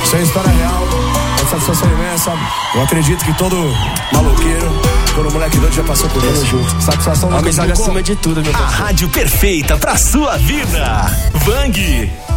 Isso é história real, é satisfação imensa. Eu acredito que todo maloqueiro, todo moleque doido já passou por isso. Satisfação. Amizade acima de tudo, meu parceiro. A rádio perfeita pra sua vida. Vang.